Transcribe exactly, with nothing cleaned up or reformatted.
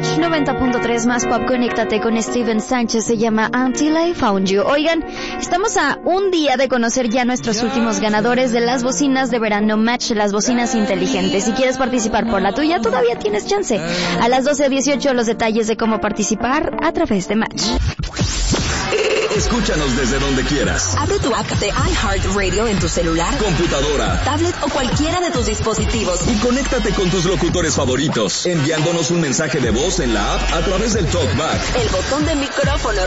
Match noventa punto tres más pop. Conéctate con Steven Sánchez, se llama Until I Found You. Oigan, estamos a un día de conocer ya nuestros últimos ganadores de las bocinas de verano Match, las bocinas inteligentes. Si quieres participar por la tuya, todavía tienes chance. A las doce dieciocho los detalles de cómo participar a través de Match. Escúchanos desde donde quieras. Abre tu app de iHeartRadio en tu celular, computadora, tablet o cualquiera de tus dispositivos. Y conéctate con tus locutores favoritos, enviándonos un mensaje de voz en la app a través del TalkBack. El botón de micrófono